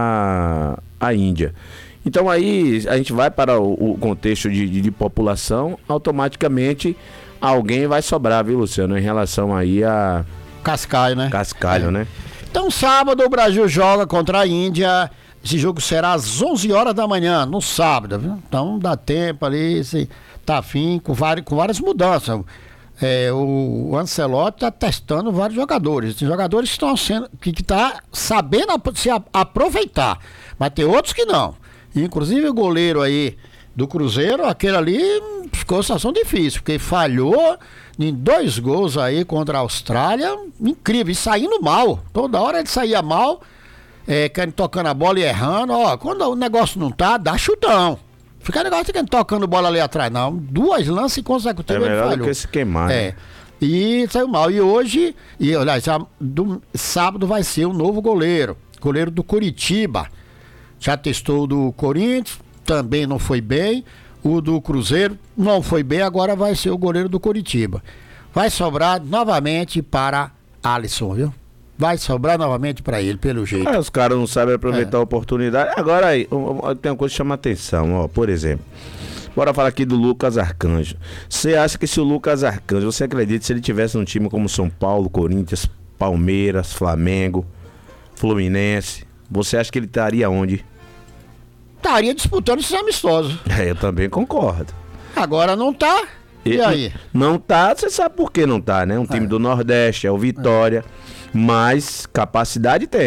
a, a Índia. Então aí a gente vai para o, o contexto de, de, de população, automaticamente alguém vai sobrar, viu, Luciano, em relação aí a... Cascalho, né? Cascalho, é. né? Então, sábado, o Brasil joga contra a Índia. Esse jogo será às onze horas da manhã, no sábado, viu? Então, dá tempo ali, se tá afim, com, várias, com várias mudanças. É, o, o Ancelotti tá testando vários jogadores. Tem jogadores que estão sendo... que tá sabendo se aproveitar. Mas tem outros que não. Inclusive, o goleiro aí do Cruzeiro, aquele ali ficou uma situação difícil, porque falhou em dois gols aí contra a Austrália, incrível, e saindo mal, toda hora ele saía mal, é, tocando a bola e errando, ó, quando o negócio não tá, dá chutão, fica negócio de tocando bola ali atrás, não, duas lances consecutivas é ele melhor falhou. do que se queimar, é. né? E saiu mal, e hoje, e olha, já, do, sábado vai ser o novo goleiro, goleiro do Curitiba, já testou o do Corinthians, também não foi bem, o do Cruzeiro não foi bem, agora vai ser o goleiro do Curitiba. Vai sobrar novamente para Alisson, viu? Vai sobrar novamente para ele, pelo jeito. Ah, os caras não sabem aproveitar é. a oportunidade. Agora aí, tem uma coisa que chama atenção, ó, por exemplo. Bora falar aqui do Lucas Arcanjo. Você acha que se o Lucas Arcanjo, você acredita, se ele tivesse um time como São Paulo, Corinthians, Palmeiras, Flamengo, Fluminense, você acha que ele estaria onde? Estaria disputando esses amistosos. É, eu também concordo. Agora não tá. E, e aí? Não tá, você sabe por que não tá, né? Um time é. do Nordeste, é o Vitória, é. mas capacidade tem.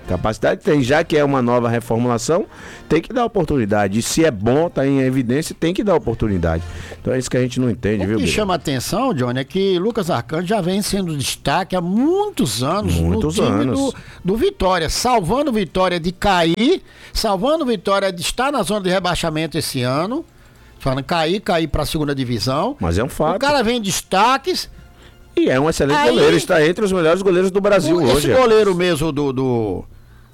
Capacidade tem, já que é uma nova reformulação, tem que dar oportunidade. E se é bom, tá em evidência, tem que dar oportunidade. Então é isso que a gente não entende, o viu, que Bira? chama a atenção, Johnny, é que Lucas Arcanjo já vem sendo destaque há muitos anos Muitos no time anos. Do, do Vitória, salvando o Vitória de cair, salvando o Vitória de estar na zona de rebaixamento esse ano, falando cair, cair para a segunda divisão. Mas é um fato. O cara vem em destaques. E é um excelente Aí- goleiro, está entre os melhores goleiros do Brasil O- hoje. Esse goleiro mesmo do, do,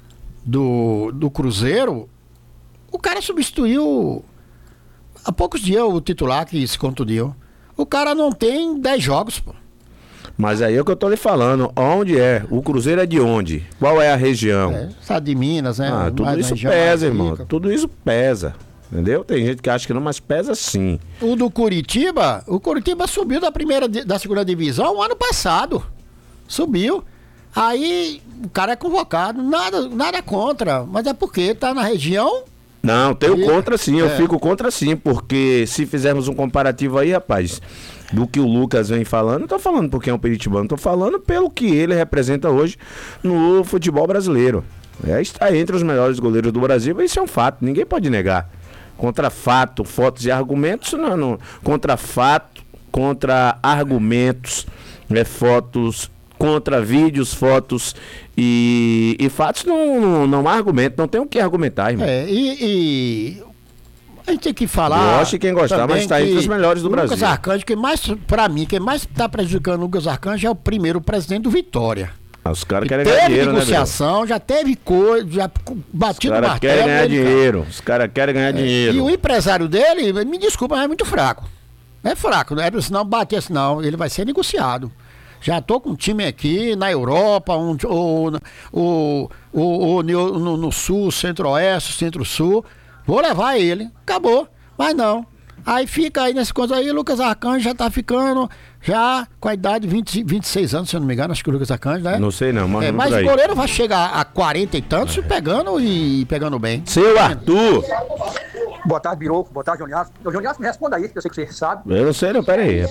do, do Cruzeiro, o cara substituiu há poucos dias o titular que se contundiu. O cara não tem dez jogos, pô. Mas aí é o que eu tô lhe falando. Onde é? O Cruzeiro é de onde? Qual é a região? É, sabe de Minas, né? Ah, tudo Mais na isso região pesa, mais irmão. rica. Tudo isso pesa. Entendeu? Tem gente que acha que não, mas pesa sim. O do Curitiba, o Curitiba subiu da primeira di- da segunda divisão o ano passado. Subiu. Aí o cara é convocado, nada, nada contra, mas é porque tá na região. Não, tenho E- contra sim, eu é. fico contra sim, porque se fizermos um comparativo aí, rapaz, do que o Lucas vem falando, não tô falando porque é um peritibano, tô falando pelo que ele representa hoje no futebol brasileiro. É, está entre os melhores goleiros do Brasil, isso é um fato, ninguém pode negar. Contra fato, fotos e argumentos, não, não. Contra fato, contra argumentos, né, fotos, contra vídeos, fotos e, e fatos, não, não, não há argumento, não tem o que argumentar, irmão. É, e, e a gente tem que falar. Goste quem gostar, também mas tá entre que os melhores do o Lucas Brasil. Arcanjo, que mais, pra mim, quem mais tá prejudicando o Lucas Arcanjo é o primeiro presidente do Vitória. Ah, os caras E querem ganhar teve dinheiro, né, negociação, já teve coisa, já Os batido o caras martelo. querem ganhar ele- dinheiro. Os caras querem ganhar dinheiro. E o empresário dele, me desculpa, mas é muito fraco. É fraco, não é senão bater assim, não. Ele vai ser negociado. Já tô com um time aqui na Europa, um, o, o, o, o, no, no sul, centro-oeste, centro-sul. Vou levar ele. Acabou. Mas não. Aí fica aí nesse coisa aí, Lucas Arcanjo já tá ficando já com a idade de vinte, vinte e seis anos, se eu não me engano, acho que o Lucas Arcanjo, né? Não sei não, mas, É, não mas por o aí. goleiro vai chegar a quarenta e tantos pegando e pegando bem. Seu Arthur, Boa tarde, Biroco. Boa tarde, Joniasso. Ô, Joniasso, me responda aí, que eu sei que você sabe. eu não sei não, pera aí.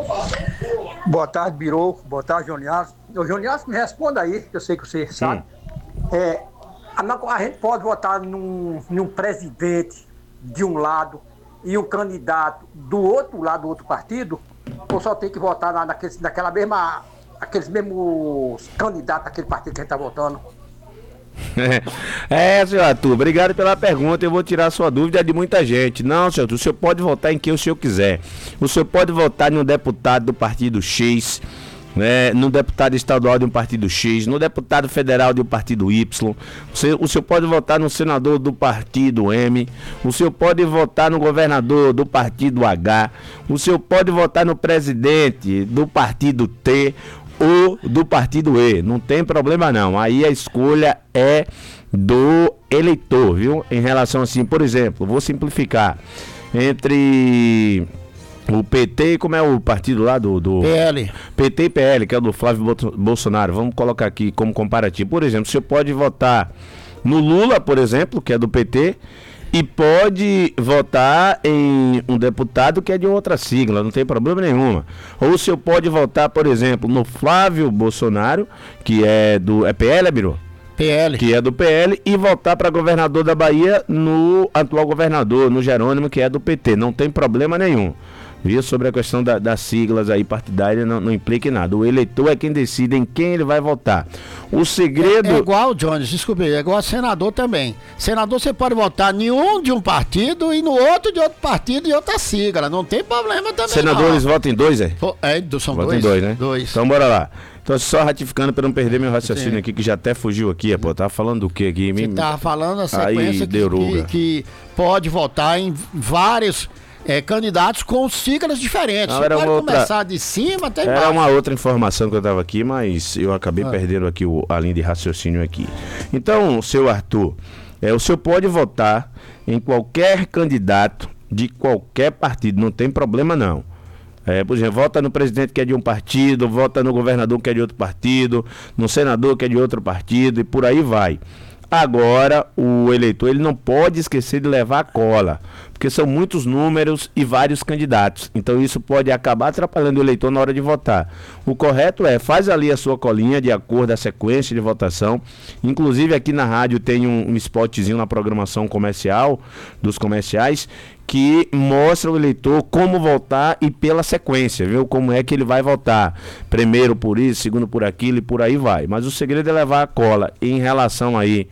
Boa tarde, Biroco. Boa tarde, Joniasso. Ô, Joniasso, me responda aí, que eu sei que você sabe. É, a, a gente pode votar num, num presidente de um lado e um candidato do outro lado, do outro partido? Ou só tem que votar na, naquele, naquela mesma, aqueles mesmos candidatos daquele partido que a gente está votando? É, senhor Arthur, obrigado pela pergunta. Eu vou tirar a sua dúvida de muita gente. Não, senhor Arthur, o senhor pode votar em quem o senhor quiser. O senhor pode votar no deputado do partido X, né, no deputado estadual de um partido X, no deputado federal de um partido Y. O senhor, o senhor pode votar no senador do partido M. O senhor pode votar no governador do partido H. O senhor pode votar no presidente do partido T ou do partido E, não tem problema não, aí a escolha é do eleitor, viu? Em relação assim, por exemplo, vou simplificar, entre o P T, como é o partido lá do... do... P L. P T e P L, que é o do Flávio Bolso- Bolsonaro, vamos colocar aqui como comparativo, por exemplo, você pode votar no Lula, por exemplo, que é do P T, e pode votar em um deputado que é de outra sigla, não tem problema nenhuma. Ou o senhor pode votar, por exemplo, no Flávio Bolsonaro, que é do... É P L, é, Biro? P L. Que é do P L, e votar para governador da Bahia no atual governador, no Jerônimo, que é do P T. Não tem problema nenhum. Viu? Sobre a questão da- das siglas aí partidárias, não, não implica em nada. O eleitor é quem decide em quem ele vai votar. O segredo... É igual, Jones, desculpe, é igual a senador também. Senador você pode votar em um de um partido e no outro de outro partido e outra sigla. Não tem problema também. Senadores não. votam em dois, é? Pô, É, do- são Votam em dois. dois, né? Dois. Então bora lá. Então só ratificando para não perder meu raciocínio Sim. aqui, que já até fugiu aqui, pô. Tava falando do que aqui? Você Me- tava falando a Aí, sequência que, deruga. que, que pode votar em vários é, candidatos com siglas diferentes. Não, Você era pode uma outra- começar de cima até Era embaixo. uma outra informação que eu tava aqui, mas eu acabei Ah. perdendo aqui o, a linha de raciocínio aqui. Então, seu Arthur, é, o senhor pode votar em qualquer candidato de qualquer partido, não tem problema não. É, por exemplo, vota no presidente que é de um partido, vota no governador que é de outro partido, no senador que é de outro partido e por aí vai. Agora, o eleitor ele não pode esquecer de levar a cola, porque são muitos números e vários candidatos. Então isso pode acabar atrapalhando o eleitor na hora de votar. O correto é, faz ali a sua colinha de acordo com a sequência de votação. Inclusive aqui na rádio tem um, um spotzinho na programação comercial, dos comerciais, que mostra o eleitor como votar e pela sequência, viu? Como é que ele vai votar. Primeiro por isso, segundo por aquilo e por aí vai. Mas o segredo é levar a cola. E em relação aí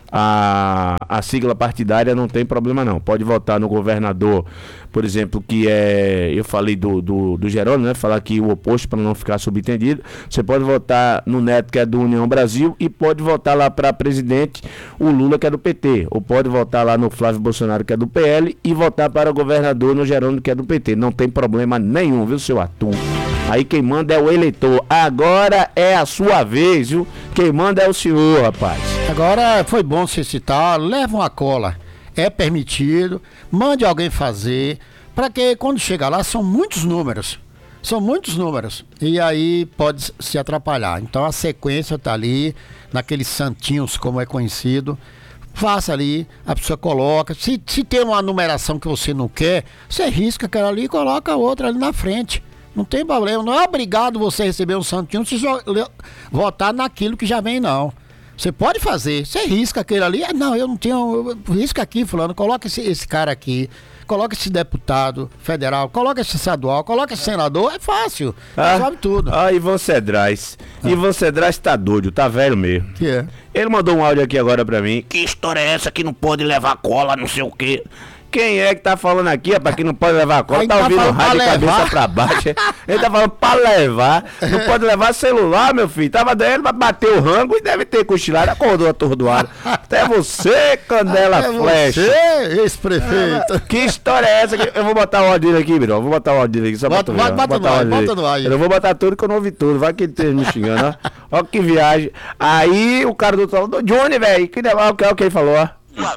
a, a sigla partidária, não tem problema não. Pode votar no governador, por exemplo, que é... Eu falei do, do, do Jerônimo, né? Falar aqui o oposto para não ficar subentendido. Você pode votar no Neto, que é do União Brasil, e pode votar lá para presidente o Lula, que é do P T. Ou pode votar lá no Flávio Bolsonaro, que é do P L, e votar para o governador no Jerônimo, que é do P T. Não tem problema nenhum, viu, seu Arthur? Aí quem manda é o eleitor. Agora é a sua vez, viu? Quem manda é o senhor, rapaz. Agora foi bom você citar, leva uma cola. É permitido, mande alguém fazer, para que quando chegar lá são muitos números. São muitos números. E aí pode se atrapalhar. Então a sequência está ali, naqueles santinhos, como é conhecido. Faça ali, a pessoa coloca. Se, se tem uma numeração que você não quer, você risca aquela ali e coloca outra ali na frente. Não tem problema, não é obrigado você receber um santinho se votar naquilo que já vem, não. Você pode fazer, você risca aquele ali, ah, não, eu não tenho, eu, risca aqui, fulano, coloca esse, esse cara aqui, coloca esse deputado federal, coloca esse estadual, coloca esse senador, é fácil, ah, sabe tudo. Ah, Ivan Cedrais, ah. Ivan Cedrais tá doido, tá velho mesmo. Que é? Ele mandou um áudio aqui agora pra mim, que história é essa que não pode levar cola, não sei o quê. Quem é que tá falando aqui, rapaz, que não pode levar cola? Tá, tá ouvindo o rádio de cabeça pra baixo. Ele tá falando pra levar. Não pode levar celular, meu filho. Tava dando pra bater o rango e deve ter cochilado. Acordou atordoado. Até você, Canela Até Flecha. Você, ex-prefeito. Que história é essa? Eu vou botar o áudio dele aqui, Birão. Vou botar o áudio dele aqui. Só bota, pra bota, bota, no ar, bota no ar. Eu não vou botar tudo que eu não ouvi tudo. Vai que ele esteja me xingando, ó. Ó que viagem. Aí o cara do outro falou, Johnny, velho. Que é o que ele falou, ó.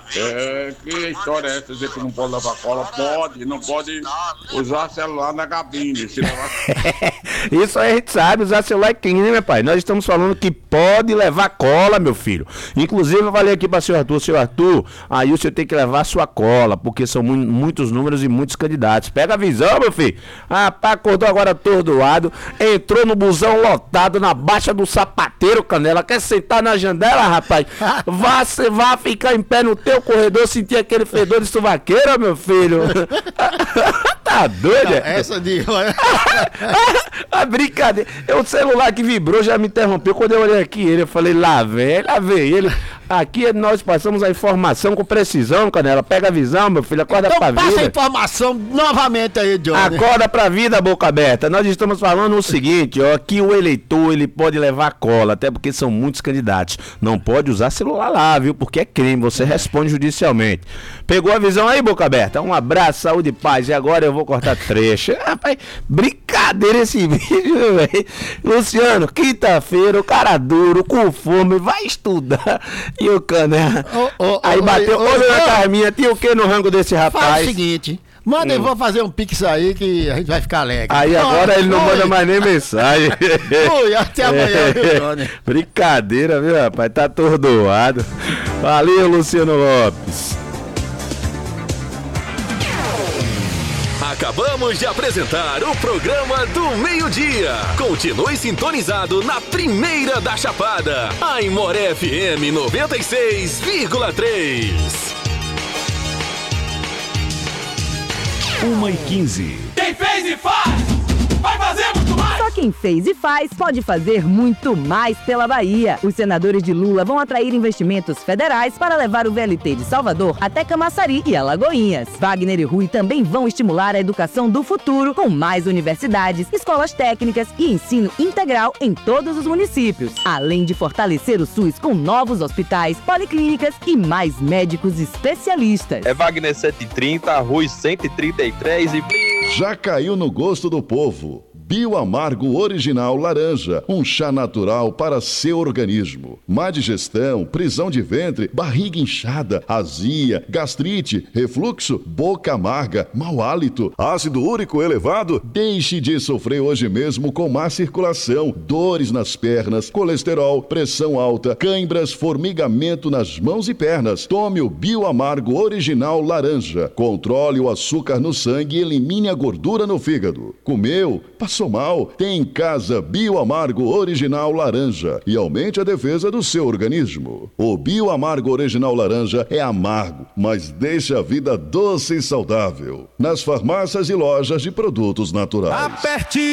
É, que história é essa? Dizer que não pode levar cola? Pode, não pode usar celular na cabine. Se levar... Isso aí a gente sabe, usar celular é crime, né, meu pai? Nós estamos falando que pode levar cola, meu filho. Inclusive, eu falei aqui para o senhor Arthur, senhor Arthur, aí o senhor tem que levar sua cola, porque são mu- muitos números e muitos candidatos. Pega a visão, meu filho. Ah, pá, acordou agora atordoado, entrou no busão lotado na baixa do sapateiro, Canela. Quer sentar na janela, rapaz? Vá, você vai ficar em pé no teu corredor, sentir aquele fedor de suvaqueira, meu filho. Tá doido? Não, essa de... A brincadeira. O celular que vibrou já me interrompeu. Quando eu olhei aqui ele, eu falei, lá vem, lá vem ele. Aqui nós passamos a informação com precisão, Canela. Pega a visão, meu filho, acorda então pra vida. Passa a informação novamente aí, Johnny. Acorda pra vida, boca aberta. Nós estamos falando o seguinte, ó, que o eleitor, ele pode levar cola, até porque são muitos candidatos. Não pode usar celular lá, viu, porque é crime, você é. responde judicialmente. Pegou a visão aí, boca aberta? Um abraço, saúde e paz. E agora eu vou cortar trecho. Rapaz, brincadeira esse vídeo, velho. Luciano, quinta-feira, o cara duro, com fome, vai estudar. E o Canela. Oh, oh, aí bateu, oh, olha oh, na Carminha, tinha o que no rango desse rapaz? Faz o seguinte, manda, hum. eu vou fazer um pix aí que a gente vai ficar alegre. Aí oh, agora ele não oi. manda mais nem mensagem. Oi, até amanhã, viu, Johnny? Brincadeira, viu, rapaz? Tá atordoado. Valeu, Luciano Lopes. Acabamos de apresentar o programa do meio-dia. Continue sintonizado na primeira da Chapada, a Imoré F M noventa e seis vírgula três. uma e quinze. Quem fez e faz, vai fazer muito mais. Só quem fez e faz pode fazer muito mais pela Bahia. Os senadores de Lula vão atrair investimentos federais para levar o V L T de Salvador até Camaçari e Alagoinhas. Wagner e Rui também vão estimular a educação do futuro com mais universidades, escolas técnicas e ensino integral em todos os municípios. Além de fortalecer o SUS com novos hospitais, policlínicas e mais médicos especialistas. É Wagner cento e trinta, Rui cento e trinta e três e... Já caiu no gosto do povo. Bioamargo Original Laranja, um chá natural para seu organismo. Má digestão, prisão de ventre, barriga inchada, azia, gastrite, refluxo, boca amarga, mau hálito, ácido úrico elevado? Deixe de sofrer hoje mesmo com má circulação, dores nas pernas, colesterol, pressão alta, cãibras, formigamento nas mãos e pernas. Tome o Bioamargo Original Laranja. Controle o açúcar no sangue e elimine a gordura no fígado. Comeu? Passou mal? Tem em casa Bioamargo Original Laranja e aumente a defesa do seu organismo. O Bioamargo Original Laranja é amargo, mas deixa a vida doce e saudável. Nas farmácias e lojas de produtos naturais. Aperte